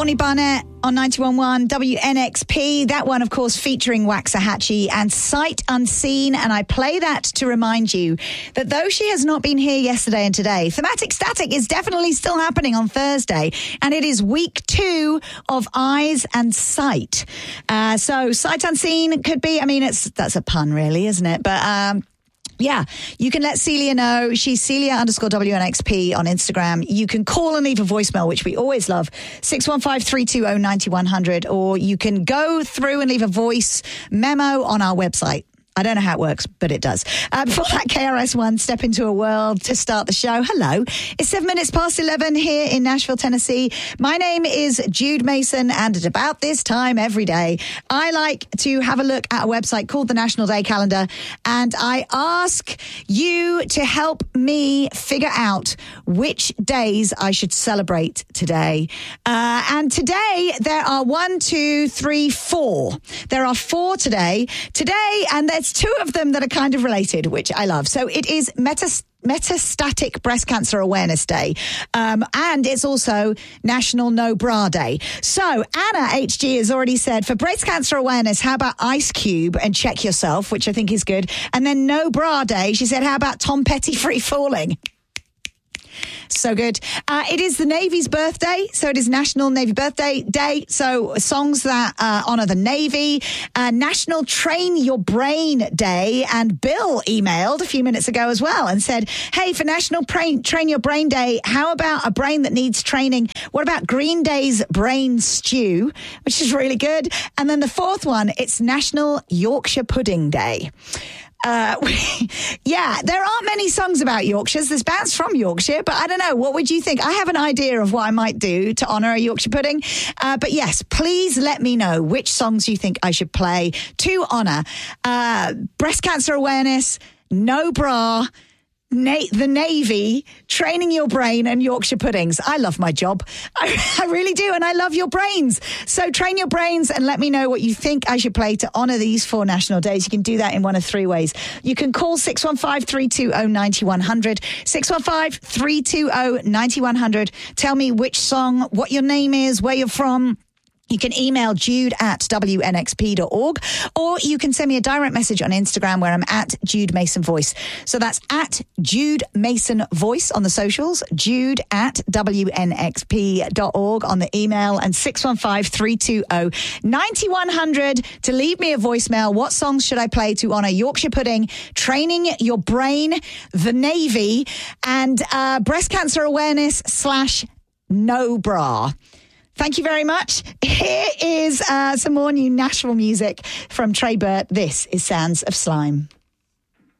Courtney Barnett on 91.1 WNXP. That one, of course, featuring Waxahachie and Sight Unseen. And I play that to remind you that though she has not been here yesterday and today, Thematic Static is definitely still happening on Thursday. And it is week 2 of Eyes and Sight. So Sight Unseen could be, that's a pun really, isn't it? But, yeah, you can let Celia know. She's Celia_WNXP on Instagram. You can call and leave a voicemail, which we always love, 615-320-9100, or you can go through and leave a voice memo on our website. I don't know how it works, but it does. Before that, KRS-One, Step Into a World to start the show. Hello. It's 7 minutes past 11 here in Nashville, Tennessee. My name is Jude Mason, and at about this time every day, I like to have a look at a website called the National Day Calendar, and I ask you to help me figure out which days I should celebrate today. And today, there are 4. There are 4 today. And there's 2 of them that are kind of related, which I love. So it is Metastatic Breast Cancer Awareness Day. And it's also National No Bra Day. So Anna HG has already said, for breast cancer awareness, how about Ice Cube and Check Yourself, which I think is good. And then No Bra Day, she said, how about Tom Petty Free Falling? So good. It is the Navy's birthday, so it is National Navy Birthday Day. So songs that honour the Navy. National Train Your Brain Day. And Bill emailed a few minutes ago as well and said, hey, for National Train Your Brain Day, how about a brain that needs training? What about Green Day's Brain Stew, which is really good. And then the 4th one, it's National Yorkshire Pudding Day. Yeah, there aren't many songs about Yorkshires. There's bands from Yorkshire, but I don't know. What would you think? I have an idea of what I might do to honour a Yorkshire pudding. But yes, please let me know which songs you think I should play to honour breast cancer awareness, no bra, the Navy, training your brain, and Yorkshire puddings. I love my job. I really do, and I love your brains. So train your brains and let me know what you think I should play to honour these 4 national days. You can do that in one of 3 ways. You can call 615-320-9100, 615-320-9100. Tell me which song, what your name is, where you're from. You can email jude@wnxp.org, or you can send me a direct message on Instagram where I'm at Jude Mason Voice. So that's at Jude Mason Voice on the socials, jude@wnxp.org on the email, and 615-320-9100 to leave me a voicemail. What songs should I play to honour Yorkshire pudding, training your brain, the Navy, and breast cancer awareness / no bra? Thank you very much. Here is some more new Nashville music from Trey Burt. This is Sounds of Slime.